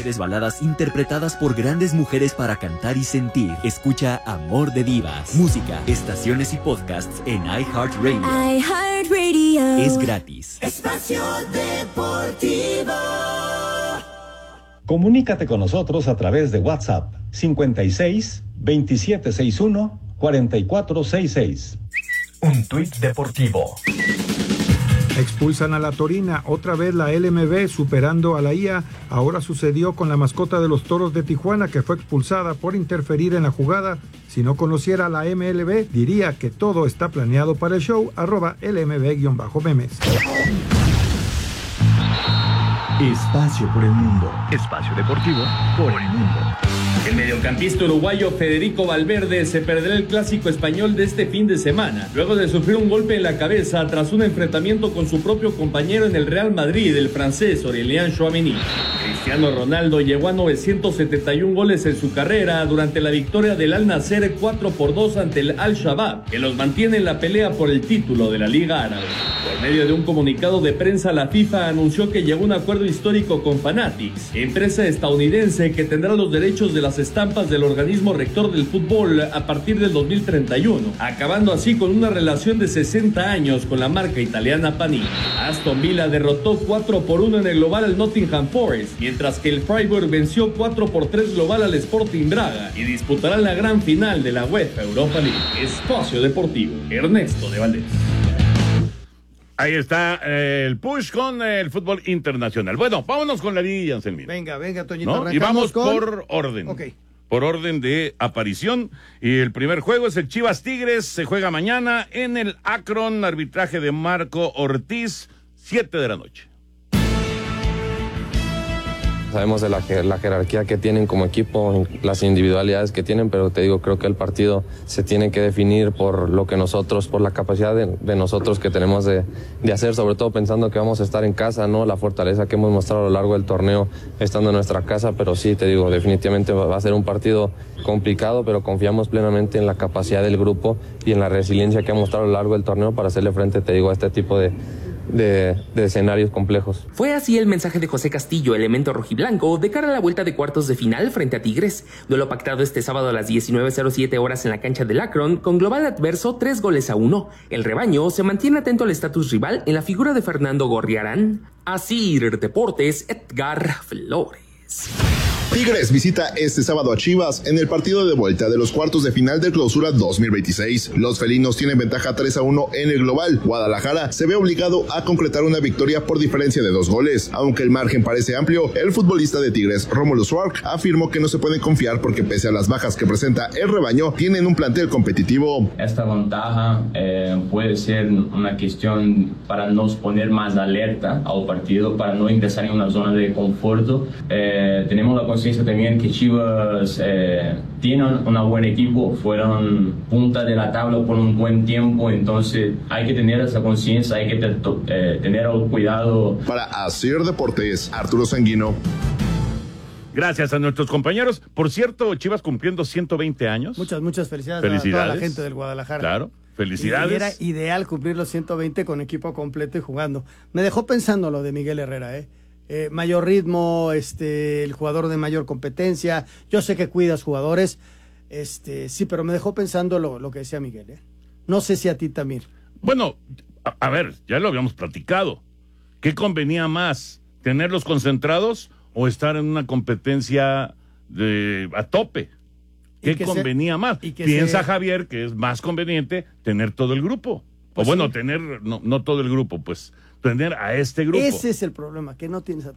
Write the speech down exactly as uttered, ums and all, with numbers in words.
Mujeres baladas interpretadas por grandes mujeres para cantar y sentir. Escucha Amor de Divas. Música, estaciones y podcasts en iHeartRadio. iHeartRadio. Es gratis. Espacio Deportivo. Comunícate con nosotros a través de WhatsApp cincuenta y seis, veintisiete sesenta y uno, cuarenta y cuatro sesenta y seis. Un tuit deportivo. Expulsan a la Torina, otra vez la L M B superando a la I A. Ahora sucedió con la mascota de los Toros de Tijuana, que fue expulsada por interferir en la jugada. Si no conociera la M L B, diría que todo está planeado para el show. Arroba L M B-memes. Espacio por el mundo. Espacio deportivo por el mundo. El mediocampista uruguayo Federico Valverde se perderá el clásico español de este fin de semana, luego de sufrir un golpe en la cabeza tras un enfrentamiento con su propio compañero en el Real Madrid, el francés Aurélien Tchouaméni. Cristiano Ronaldo llegó a novecientos setenta y un goles en su carrera durante la victoria del Al Nassr cuatro por dos ante el Al-Shabaab, que los mantiene en la pelea por el título de la Liga Árabe. Por medio de un comunicado de prensa, la FIFA anunció que llegó a un acuerdo histórico con Fanatics, empresa estadounidense que tendrá los derechos de las estampas del organismo rector del fútbol a partir del dos mil treinta y uno, acabando así con una relación de sesenta años con la marca italiana Panini. Aston Villa derrotó cuatro por uno en el global al Nottingham Forest, mientras que el Freiburg venció cuatro por tres global al Sporting Braga y disputarán la gran final de la UEFA Europa League. Espacio Deportivo, Ernesto de Valdés. Ahí está eh, el push con eh, el fútbol internacional. Bueno, vámonos con la Liga, Anselmín. Venga, venga, Toñito. ¿No? Y vamos con... por orden. Ok. Por orden de aparición. Y el primer juego es el Chivas Tigres. Se juega mañana en el Akron. Arbitraje de Marco Ortiz. Siete de la noche. Sabemos de la, la jerarquía que tienen como equipo, las individualidades que tienen, pero te digo, creo que el partido se tiene que definir por lo que nosotros, por la capacidad de, de nosotros que tenemos de, de hacer, sobre todo pensando que vamos a estar en casa, ¿no? La fortaleza que hemos mostrado a lo largo del torneo estando en nuestra casa, pero sí, te digo, definitivamente va a ser un partido complicado, pero confiamos plenamente en la capacidad del grupo y en la resiliencia que ha mostrado a lo largo del torneo para hacerle frente, te digo, a este tipo de De, de escenarios complejos. Fue así el mensaje de José Castillo, elemento rojiblanco, de cara a la vuelta de cuartos de final frente a Tigres. Duelo pactado este sábado a las diecinueve cero siete horas en la cancha del Akron, con global adverso tres goles a uno. El rebaño se mantiene atento al estatus rival en la figura de Fernando Gorriarán. Asir Deportes, Edgar Flores. Tigres visita este sábado a Chivas en el partido de vuelta de los cuartos de final de Clausura dos mil veintiséis. Los felinos tienen ventaja tres a uno en el global. Guadalajara se ve obligado a concretar una victoria por diferencia de dos goles. Aunque el margen parece amplio, el futbolista de Tigres, Rómulo Schwartz, afirmó que no se pueden confiar porque pese a las bajas que presenta el rebaño, tienen un plantel competitivo. Esta ventaja eh, puede ser una cuestión para nos poner más alerta al partido, para no ingresar en una zona de conforto. Eh, tenemos la conciencia también que Chivas eh, tienen un buen equipo, fueron punta de la tabla por un buen tiempo, entonces hay que tener esa conciencia, hay que te, eh, tener el cuidado. Para Asir Deportes, Arturo Sanguino. Gracias a nuestros compañeros. Por cierto, Chivas cumpliendo ciento veinte años. Muchas, muchas felicidades, felicidades a toda la gente del Guadalajara. Claro, felicidades. Y era ideal cumplir los ciento veinte con equipo completo y jugando. Me dejó pensando lo de Miguel Herrera, ¿eh? Eh, mayor ritmo, este, el jugador de mayor competencia. Yo sé que cuidas jugadores, este, sí, pero me dejó pensando lo, lo que decía Miguel, ¿eh? No sé si a ti también. Bueno, a, a ver, ya lo habíamos platicado. ¿Qué convenía más? ¿Tenerlos concentrados o estar en una competencia de, a tope? ¿Qué convenía se, más? Piensa se... Javier que es más conveniente tener todo el grupo. Pues o bueno, sí. tener, no, no todo el grupo, pues tener a este grupo. Ese es el problema, que no tienes a